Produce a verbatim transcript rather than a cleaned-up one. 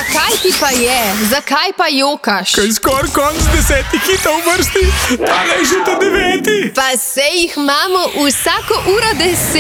Zakaj ti pa je? Zakaj pa jokaš? Kaj skoraj konc desetih hitov v vrsti, tale je že ta deveti. Pa se jih imamo vsako uro deset.